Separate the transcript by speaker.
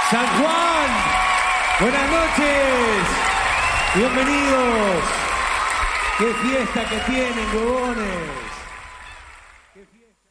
Speaker 1: San Juan, buenas noches, bienvenidos. Qué fiesta que tienen, huevones.